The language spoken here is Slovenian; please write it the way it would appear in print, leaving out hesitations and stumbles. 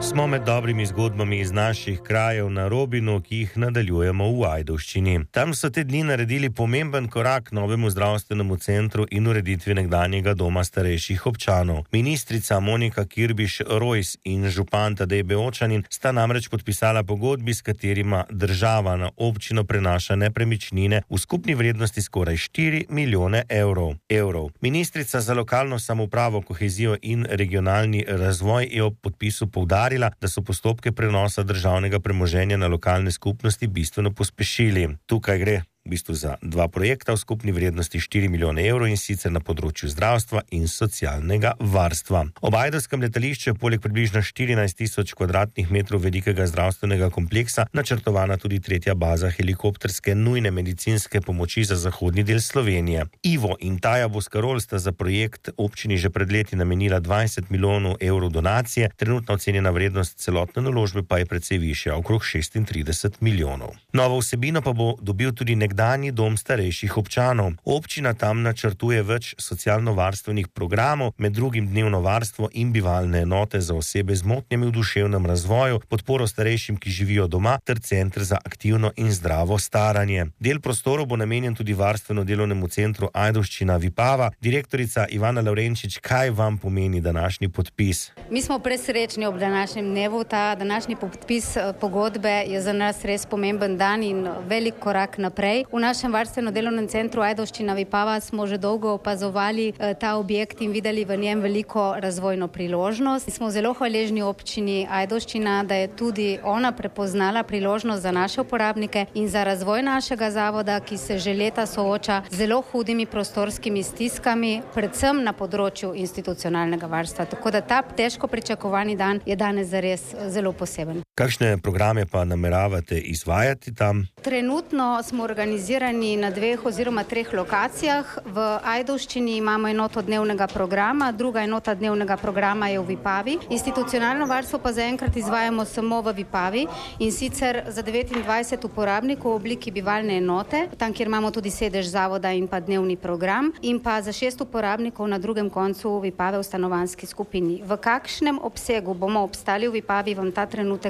Smo med dobrimi zgodbami iz naših krajev na Robinu, ki jih nadaljujemo v Ajdovščini. Tam so te dni naredili pomemben korak novemu zdravstvenemu centru in ureditvi nekdanjega doma starejših občanov. Ministrica Monika Kirbiš-Rojs in župan Tadej Beočanin sta namreč podpisala pogodbi, s katerima država na občino prenaša nepremičnine v skupni vrednosti skoraj 4 milijone evrov. Ministrica za lokalno samoupravo, kohezijo in regionalni razvoj je ob podpisu poudarila, da so postopke prenosa državnega premoženja na lokalne skupnosti bistveno pospešili. Tukaj gre v bistvu za 2 projekta v skupni vrednosti 4 milijone evrov in sicer na področju zdravstva in socialnega varstva. Ob ajdovskem letališču je poleg približno 14.000 kvadratnih metrov velikega zdravstvenega kompleksa načrtovana tudi 3. baza helikopterske nujne medicinske pomoči za zahodni del Slovenije. Ivo in Taja Boskarol sta za projekt občini že pred leti namenila 20 milijonov evrov donacije, trenutna ocenjena vrednost celotne naložbe pa je precej višja, okrog 36 milijonov. Novo vsebino pa bo dobil tudi nekdanji dom starejših občanov. Občina tam načrtuje več socialno-varstvenih programov, med drugim dnevno varstvo in bivalne enote za osebe z motnjami v duševnem razvoju, podporo starejšim, ki živijo doma, ter center za aktivno in zdravo staranje. Del prostorov bo namenjen tudi varstveno-delovnemu centru Ajdovščina Vipava. Direktorica Ivana Lavrenčič, kaj vam pomeni današnji podpis? Mi smo presrečni ob današnjem dnevu. Ta današnji podpis pogodbe je za nas res pomemben dan in velik korak naprej. V našem varstveno-delovnem centru Ajdovščina Vipava smo že dolgo opazovali ta objekt in videli v njem veliko razvojno priložnost. Smo zelo hvaležni občini Ajdovščina, da je tudi ona prepoznala priložnost za naše uporabnike in za razvoj našega zavoda, ki se že leta sooča z zelo hudimi prostorskimi stiskami, predvsem na področju institucionalnega varstva. Tako da ta težko pričakovani dan je danes zares zelo poseben. Kakšne programe pa nameravate izvajati tam? Trenutno smo organizirani na 2 oziroma 3 lokacijah. V Ajdovščini imamo enoto dnevnega programa, druga enota dnevnega programa je v Vipavi. Institucionalno varstvo pa zaenkrat izvajamo samo v Vipavi in sicer za 29 uporabnikov v obliki bivalne enote, tam kjer imamo tudi sedež zavoda in pa dnevni program, in pa za 6 uporabnikov na drugem koncu Vipave v stanovanjski skupini. V kakšnem obsegu bomo obstali v Vipavi, vam ta trenutek